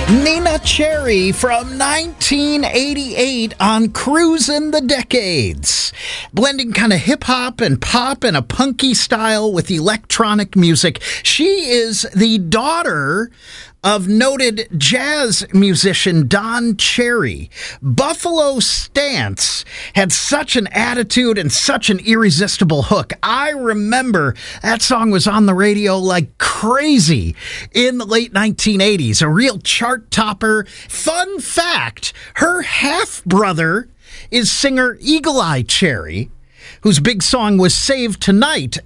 Nina Cherry from 1988 on Cruisin' the Decades. Blending kind of hip-hop and pop and a punky style with electronic music. She is the daughter of noted jazz musician Don Cherry. Buffalo Stance had such an attitude and such an irresistible hook. I remember that song was on the radio like crazy in the late 1980s. A real chart topper. Fun fact, her half-brother is singer Eagle Eye Cherry, whose big song was Save Tonight.